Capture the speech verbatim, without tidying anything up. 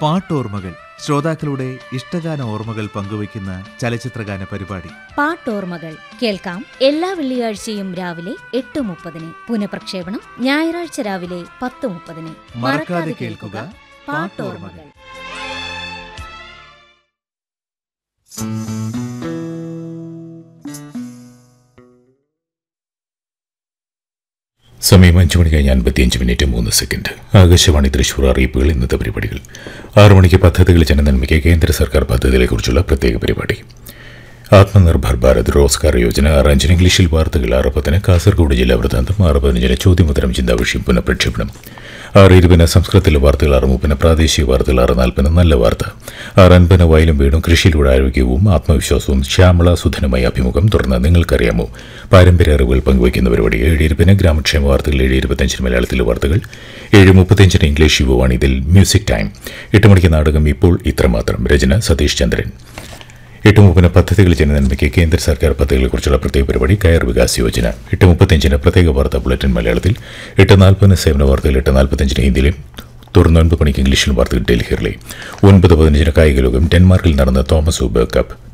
പാട്ടോർമ്മകൾ ശ്രോതാക്കളുടെ ഇഷ്ടഗാന ഓർമ്മകൾ പങ്കുവയ്ക്കുന്ന ചലച്ചിത്രഗാന പരിപാടി. പാട്ടോർമ്മകൾ കേൾക്കാം എല്ലാ വെള്ളിയാഴ്ചയും രാവിലെ എട്ട് മുപ്പതിന്. പുനഃപ്രക്ഷേപണം ഞായറാഴ്ച രാവിലെ പത്ത് മുപ്പതിന്. മറക്കാതെ കേൾക്കുക പാട്ടോർമ്മകൾ. സമയം അഞ്ചു മണി കഴിഞ്ഞ് അൻപത്തിയഞ്ച് മിനിറ്റ് മൂന്ന് സെക്കൻഡ്. ആകാശവാണി തൃശൂർ അറിയിപ്പുകൾ. ഇന്നത്തെ പരിപാടികൾ: ആറു മണിക്ക് പദ്ധതികൾ ജനനന്മയ്ക്ക് കേന്ദ്ര സർക്കാർ പദ്ധതികളെക്കുറിച്ചുള്ള പ്രത്യേക പരിപാടി. ആത്മനിർഭർ ഭാരത് റോസ്ഗാർ യോജന. ആറഞ്ചിന് ഇംഗ്ലീഷിൽ വാർത്തകൾ. ആറ് പത്തിന് കാസർഗോഡ് ജില്ലാ വൃത്താന്തം. ആറ് പതിനഞ്ചിന് ചോദ്യോത്തരം ചിന്താവിഷയം പുനഃപ്രക്ഷേപണം. ആറ് ഇരുപതിന് സംസ്കൃതത്തിലെ വാർത്തകൾ. ആറ് മുപ്പതിന് പ്രാദേശിക വാർത്തകൾ. ആറ് നാൽപ്പതിന് നല്ല വാർത്ത. ആറ് അൻപതിന് വയലും വീടും കൃഷിയിലൂടെ ആരോഗ്യവും ആത്മവിശ്വാസവും ശ്യാമള സുധനുമായ അഭിമുഖം. തുടർന്ന് നിങ്ങൾക്കറിയാമോ പാരമ്പര്യ അറിവുകൾ പങ്കുവയ്ക്കുന്ന പരിപാടി. ഏഴ് ഇരുപതിന് ഗ്രാമക്ഷേമ വാർത്തകൾ. ഏഴ് ഇരുപത്തഞ്ചിന് മലയാളത്തിലെ വാർത്തകൾ. ഏഴ് മുപ്പത്തഞ്ചിന് ഇംഗ്ലീഷ് യുവവാണി. ഇതിൽ മ്യൂസിക് ടൈം. എട്ട് മണിക്ക് നാടകം ഇപ്പോൾ ഇത്രമാത്രം. രചന സതീഷ് ചന്ദ്രൻ. എട്ട് മുപ്പതിന് പദ്ധതികൾ ജനനന്മയ്ക്ക് കേന്ദ്ര സർക്കാർ പദ്ധതികളെക്കുറിച്ചുള്ള പ്രത്യേക പരിപാടി കയർ വികാസ് യോജന. എട്ട് മുപ്പത്തിയഞ്ചിന് പ്രത്യേക വാർത്താ ബുള്ളറ്റിൻ മലയാളത്തിൽ. എട്ട് നാൽപ്പതിന് സേവന വാർത്തകൾ. എട്ട് നാൽപ്പത്തഞ്ചിന് ഹിന്ദിയിലും തുടർന്ന് ഒൻപത് മണിക്ക് ഇംഗ്ലീഷിലും വാർത്തകൾ ഡൽഹിയിലെ. ഒൻപത് പതിനഞ്ചിന് കായിക ലോകം. ഡെൻമാർക്കിൽ നടന്ന തോമസ് ഊബർ കപ്പ്